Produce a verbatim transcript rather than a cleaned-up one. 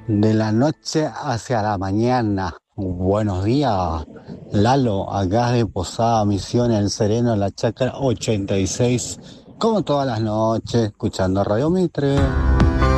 De la noche hacia la mañana. Buenos días, Lalo, acá de Posada Misión El Sereno, la Chacra ochenta y seis, como todas las noches, escuchando Radio Mitre.